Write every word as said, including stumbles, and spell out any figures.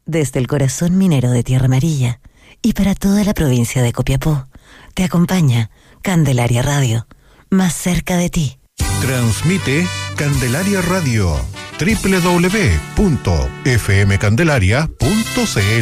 Desde el corazón minero de Tierra Amarilla y para toda la provincia de Copiapó, te acompaña Candelaria Radio, más cerca de ti. Transmite Candelaria Radio, doble u doble u doble u punto f m candelaria punto c l.